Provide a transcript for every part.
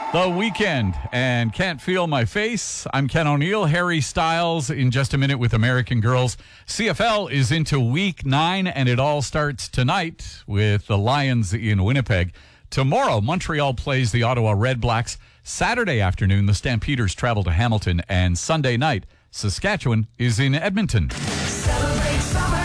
The Weekend and Can't Feel My Face. I'm Ken O'Neill. Harry Styles in just a minute with American Girls. CFL is into week 9 and it all starts tonight with the Lions in Winnipeg. Tomorrow, Montreal plays the Ottawa Red Blacks. Saturday afternoon, the Stampeders travel to Hamilton. And Sunday night, Saskatchewan is in Edmonton. Celebrate summer.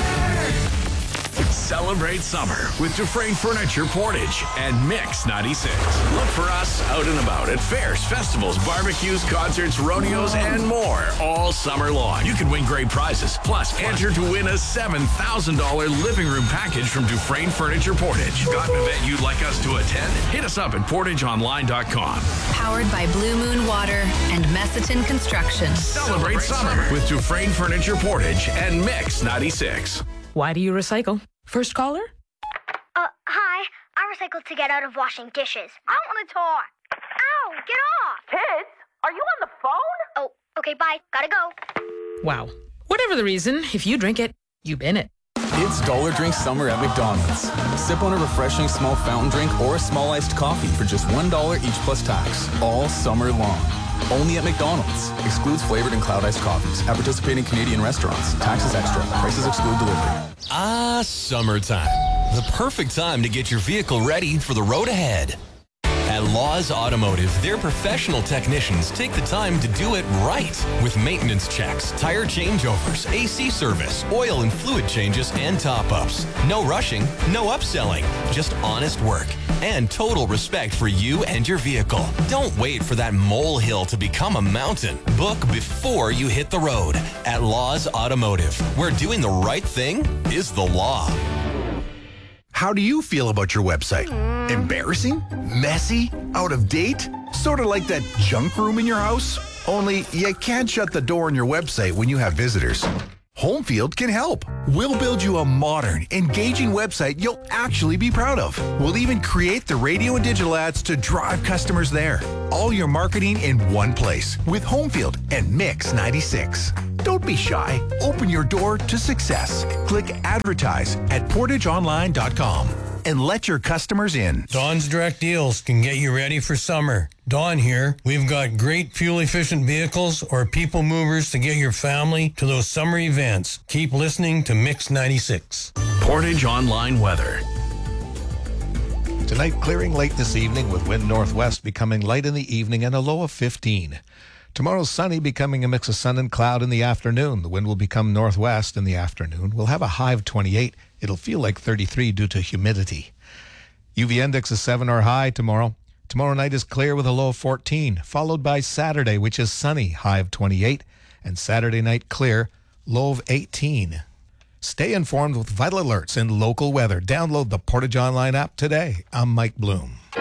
Celebrate summer with Dufresne Furniture Portage and Mix 96. Look for us out and about at fairs, festivals, barbecues, concerts, rodeos, and more all summer long. You can win great prizes. Plus, enter to win a $7,000 living room package from Dufresne Furniture Portage. Got an event you'd like us to attend? Hit us up at portageonline.com. Powered by Blue Moon Water and Messiton Construction. Celebrate summer with Dufresne Furniture Portage and Mix 96. Why do you recycle? First caller? Hi. I recycle to get out of washing dishes. I want to talk. Ow, get off. Kids, are you on the phone? Oh, okay, bye. Gotta go. Wow. Whatever the reason, if you drink it, you bin it. It's Dollar Drink Summer at McDonald's. Sip on a refreshing small fountain drink or a small iced coffee for just $1 each plus tax, all summer long. Only at McDonald's. Excludes flavored and cloud iced coffees. At participating Canadian restaurants. Taxes extra. Prices exclude delivery. Summertime. The perfect time to get your vehicle ready for the road ahead. At Laws Automotive, their professional technicians take the time to do it right with maintenance checks, tire changeovers, AC service, oil and fluid changes, and top-ups. No rushing, no upselling, just honest work and total respect for you and your vehicle. Don't wait for that molehill to become a mountain. Book before you hit the road at Laws Automotive, where doing the right thing is the law. How do you feel about your website? Embarrassing? Messy? Out of date? Sort of like that junk room in your house? Only you can't shut the door on your website when you have visitors. Homefield can help. We'll build you a modern, engaging website you'll actually be proud of. We'll even create the radio and digital ads to drive customers there. All your marketing in one place with Homefield and Mix 96. Don't be shy. Open your door to success. Click advertise at portageonline.com and let your customers in. Dawn's Direct Deals can get you ready for summer. Dawn here. We've got great fuel-efficient vehicles or people movers to get your family to those summer events. Keep listening to Mix 96. Portage Online Weather. Tonight, clearing late this evening with wind northwest becoming light in the evening and a low of 15. Tomorrow, sunny, becoming a mix of sun and cloud in the afternoon. The wind will become northwest in the afternoon. We'll have a high of 28. It'll feel like 33 due to humidity. UV index is 7 or high tomorrow. Tomorrow night is clear with a low of 14, followed by Saturday, which is sunny, high of 28, and Saturday night clear, low of 18. Stay informed with vital alerts and local weather. Download the Portage Online app today. I'm Mike Bloom.